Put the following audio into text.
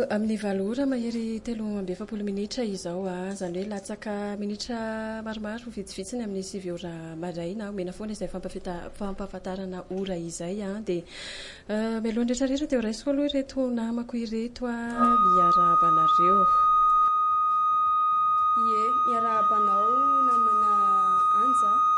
amin'ny valora mahery 3 minitra izao zany hoe latsaka minitra maromaro vitsivitsiny amin'ny 7 ora maraina mena foana izay fampahafantarana ora izay dia melohan'ny rehetrarehetra teo raisiko aloha ireto namako ireto miarabanareo. Ie, miarabanao namana Anja.